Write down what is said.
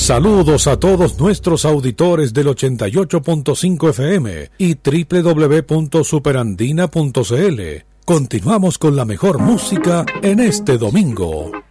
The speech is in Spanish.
Saludos a todos nuestros auditores del 88.5 FM y www.superandina.cl. Continuamos con la mejor música en este domingo.